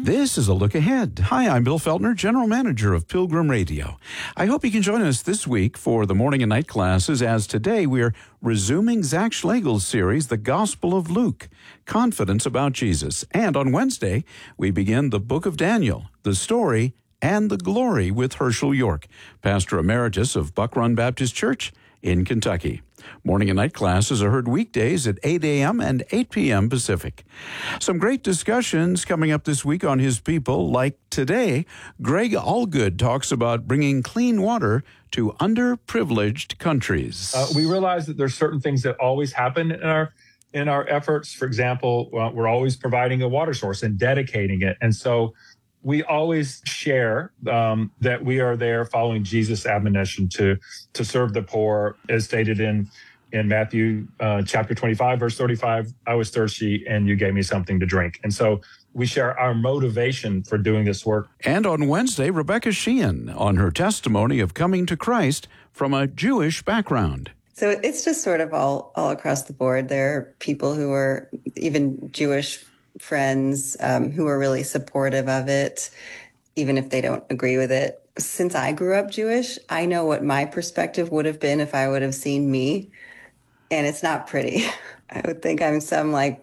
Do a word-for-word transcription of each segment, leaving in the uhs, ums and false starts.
This is a look ahead. Hi, I'm Bill Feltner, General Manager of Pilgrim Radio. I hope you can join us this week for the morning and night classes, as today we are resuming Zach Schlegel's series, The Gospel of Luke, Confidence About Jesus. And on Wednesday, we begin the book of Daniel, the story and the glory with Herschel York, Pastor Emeritus of Buck Run Baptist Church in Kentucky. Morning and night classes are heard weekdays at eight a.m. and eight p.m. Pacific. Some great discussions coming up this week on His People, like today, Greg Allgood talks about bringing clean water to underprivileged countries. Uh, we realize that there's certain things that always happen in our in our efforts. For example, uh, we're always providing a water source and dedicating it. And so we always share um, that we are there following Jesus' admonition to to serve the poor, as stated in in Matthew uh, chapter twenty-five, verse thirty-five. I was thirsty, and you gave me something to drink. And so we share our motivation for doing this work. And on Wednesday, Rebecca Sheehan on her testimony of coming to Christ from a Jewish background. So it's just sort of all all across the board. There are people who are even Jewish friends um, who are really supportive of it, even if they don't agree with it. Since I grew up Jewish, I know what my perspective would have been if I would have seen me, and it's not pretty. I would think I'm some like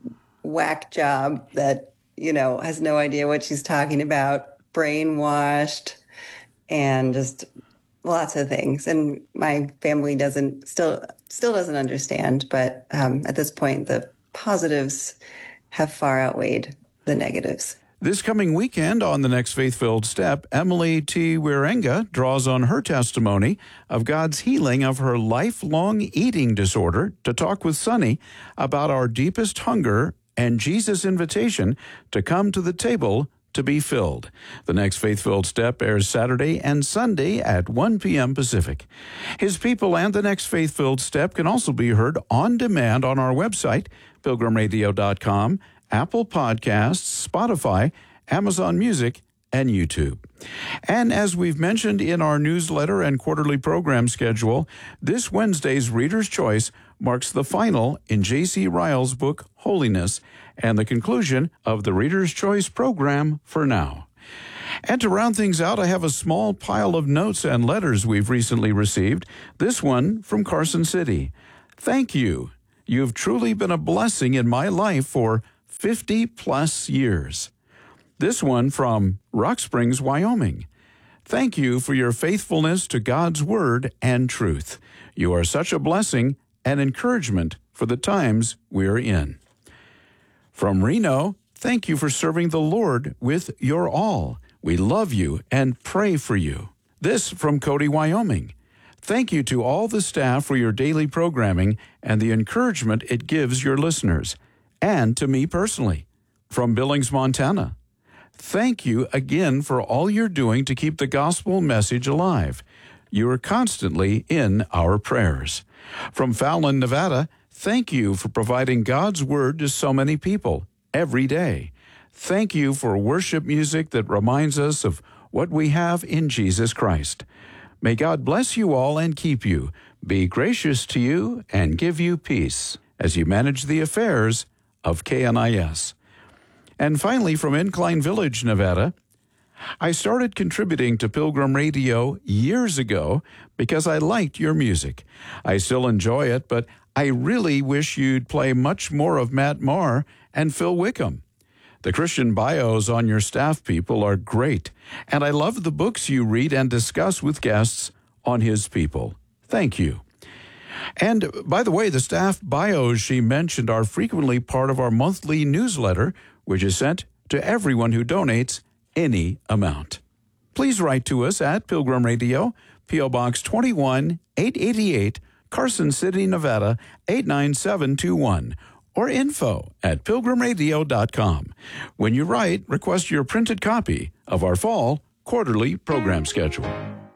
whack job that, you know, has no idea what she's talking about, brainwashed, and just lots of things. And my family doesn't still still doesn't understand, but um, at this point, the positives have far outweighed the negatives. This coming weekend on the next Faith-Filled Step, Emily T. Wirenga draws on her testimony of God's healing of her lifelong eating disorder to talk with Sunny about our deepest hunger and Jesus' invitation to come to the table to be filled. The next Faith-Filled Step airs Saturday and Sunday at one p.m. Pacific. His People and the next Faith-Filled Step can also be heard on demand on our website, pilgrim radio dot com, Apple Podcasts, Spotify, Amazon Music, and YouTube. And as we've mentioned in our newsletter and quarterly program schedule, this Wednesday's Reader's Choice marks the final in J C Ryle's book, Holiness, and the conclusion of the Reader's Choice program for now. And to round things out, I have a small pile of notes and letters we've recently received. This one from Carson City. Thank you. You've truly been a blessing in my life for fifty plus years. This one from Rock Springs, Wyoming. Thank you for your faithfulness to God's word and truth. You are such a blessing and encouragement for the times we're in. From Reno, thank you for serving the Lord with your all. We love you and pray for you. This from Cody, Wyoming. Thank you to all the staff for your daily programming and the encouragement it gives your listeners, and to me personally. From Billings, Montana. Thank you again for all you're doing to keep the gospel message alive. You are constantly in our prayers. From Fallon, Nevada, thank you for providing God's word to so many people every day. Thank you for worship music that reminds us of what we have in Jesus Christ. May God bless you all and keep you, be gracious to you, and give you peace as you manage the affairs of K N I S. And finally, from Incline Village, Nevada, I started contributing to Pilgrim Radio years ago because I liked your music. I still enjoy it, but I really wish you'd play much more of Matt Maher and Phil Wickham. The Christian bios on your staff people are great, and I love the books you read and discuss with guests on His People. Thank you. And by the way, the staff bios she mentioned are frequently part of our monthly newsletter, which is sent to everyone who donates any amount. Please write to us at Pilgrim Radio, P O Box twenty-one, eight eighty-eight, Carson City, Nevada, eight nine seven two one, or info at pilgrim radio dot com. When you write, request your printed copy of our fall quarterly program schedule.